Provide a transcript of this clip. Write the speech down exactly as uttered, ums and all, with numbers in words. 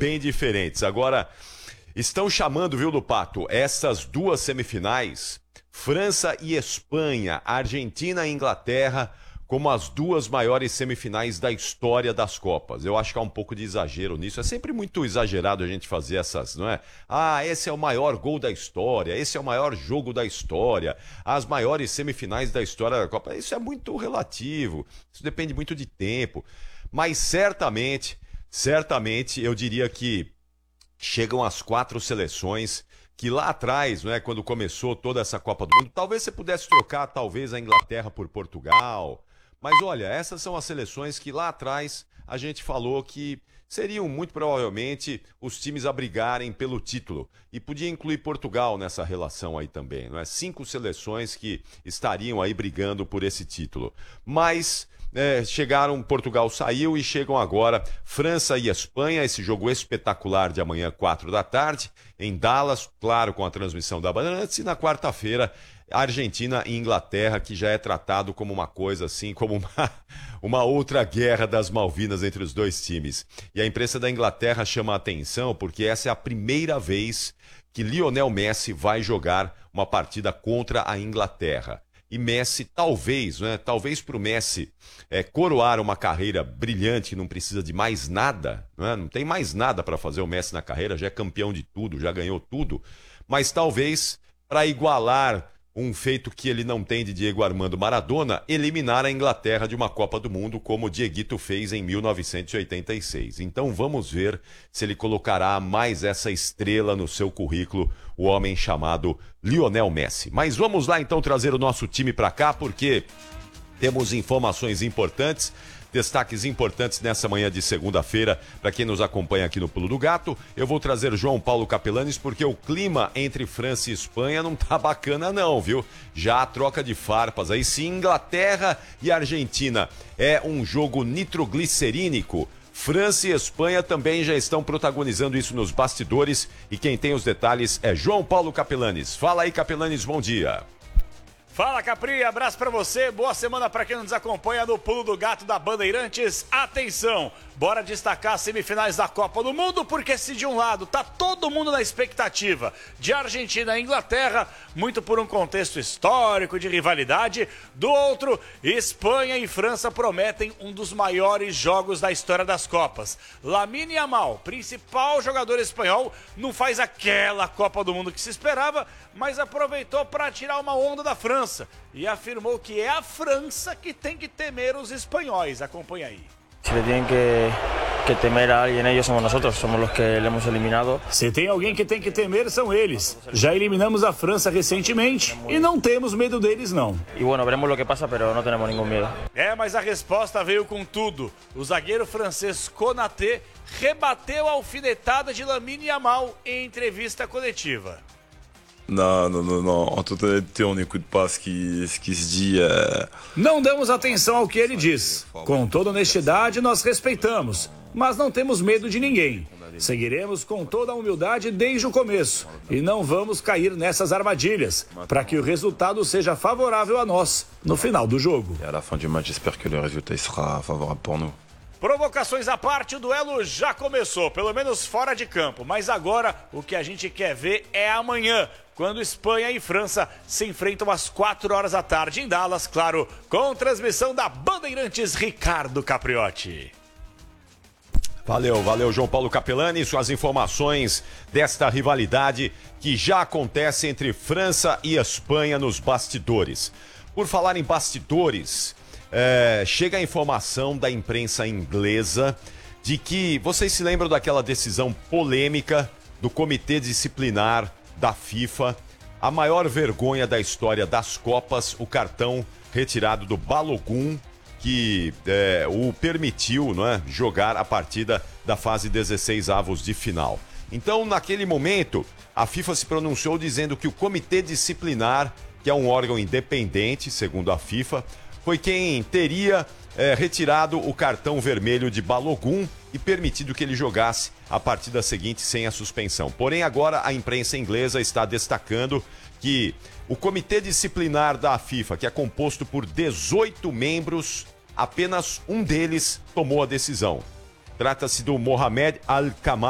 bem diferentes. Agora, estão chamando, viu, Lupato, essas duas semifinais, França e Espanha, Argentina e Inglaterra, como as duas maiores semifinais da história das Copas. Eu acho que há um pouco de exagero nisso. É sempre muito exagerado a gente fazer essas, não é? Ah, esse é o maior gol da história, esse é o maior jogo da história, as maiores semifinais da história da Copa. Isso é muito relativo, isso depende muito de tempo. Mas certamente, certamente, eu diria que chegam as quatro seleções que lá atrás, não é, quando começou toda essa Copa do Mundo, talvez você pudesse trocar talvez a Inglaterra por Portugal. Mas olha, essas são as seleções que lá atrás a gente falou que seriam muito provavelmente os times a brigarem pelo título. E podia incluir Portugal nessa relação aí também, não é? Cinco seleções que estariam aí brigando por esse título. Mas é, chegaram, Portugal saiu e chegam agora França e Espanha, esse jogo espetacular de amanhã, quatro da tarde, em Dallas, claro, com a transmissão da Bandeirantes, e na quarta-feira Argentina e Inglaterra, que já é tratado como uma coisa assim, como uma, uma outra guerra das Malvinas entre os dois times. E a imprensa da Inglaterra chama a atenção porque essa é a primeira vez que Lionel Messi vai jogar uma partida contra a Inglaterra. E Messi, talvez, né, talvez para o Messi é, coroar uma carreira brilhante, que não precisa de mais nada, né, não tem mais nada para fazer o Messi na carreira, já é campeão de tudo, já ganhou tudo, mas talvez para igualar um feito que ele não tem de Diego Armando Maradona, eliminar a Inglaterra de uma Copa do Mundo, como o Dieguito fez em mil novecentos e oitenta e seis. Então vamos ver se ele colocará mais essa estrela no seu currículo, o homem chamado Lionel Messi. Mas vamos lá então trazer o nosso time para cá, porque temos informações importantes. Destaques importantes nessa manhã de segunda-feira, para quem nos acompanha aqui no Pulo do Gato. Eu vou trazer João Paulo Capelanes, porque o clima entre França e Espanha não tá bacana não, viu? Já a troca de farpas aí, se Inglaterra e Argentina é um jogo nitroglicerínico, França e Espanha também já estão protagonizando isso nos bastidores, e quem tem os detalhes é João Paulo Capelanes. Fala aí, Capelanes, bom dia. Fala, Capri, abraço pra você, boa semana pra quem nos acompanha no Pulo do Gato da Bandeirantes. Atenção, bora destacar as semifinais da Copa do Mundo, porque se de um lado tá todo mundo na expectativa de Argentina e Inglaterra, muito por um contexto histórico de rivalidade, do outro, Espanha e França prometem um dos maiores jogos da história das Copas. Lamine Yamal, principal jogador espanhol, não faz aquela Copa do Mundo que se esperava, mas aproveitou para tirar uma onda da França e afirmou que é a França que tem que temer os espanhóis. Acompanha aí. Se le tienen que, que temer a alguien, ellos somos nosotros, somos los que le hemos eliminado. Se tem alguém que tem que temer, são eles. Já eliminamos a França recentemente e não temos medo deles, não. E bueno, veremos lo que pasa, pero no tenemos ningún miedo. É, mas a resposta veio com tudo. O zagueiro francês Konaté rebateu a alfinetada de Lamine Yamal em entrevista coletiva. Não, não, não, não. En toute honnêteté, on n'écoute pas ce qui, ce qui se dit. Euh... Não damos atenção ao que ele diz. Com toda honestidade, nós respeitamos, mas não temos medo de ninguém. Seguiremos com toda a humildade desde o começo e não vamos cair nessas armadilhas, para que o resultado seja favorável a nós no final do jogo. E à la fin du match, j'espère que le résultat sera favorable pour nous. Provocações à parte, o duelo já começou, pelo menos fora de campo. Mas agora o que a gente quer ver é amanhã, quando Espanha e França se enfrentam às quatro horas da tarde em Dallas, claro, com transmissão da Bandeirantes Ricardo Capriotti. Valeu, valeu João Paulo Capelani, suas informações desta rivalidade que já acontece entre França e Espanha nos bastidores. Por falar em bastidores, é, chega a informação da imprensa inglesa de que, vocês se lembram daquela decisão polêmica do Comitê Disciplinar da FIFA, a maior vergonha da história das Copas, o cartão retirado do Balogun, que é, o permitiu, não é, jogar a partida da fase dezesseis avos de final. Então, naquele momento, a FIFA se pronunciou dizendo que o Comitê Disciplinar, que é um órgão independente, segundo a FIFA, foi quem teria é, retirado o cartão vermelho de Balogun e permitido que ele jogasse a partida seguinte sem a suspensão. Porém, agora a imprensa inglesa está destacando que o Comitê Disciplinar da FIFA, que é composto por dezoito membros, apenas um deles tomou a decisão. Trata-se do Mohamed Al-Kamal.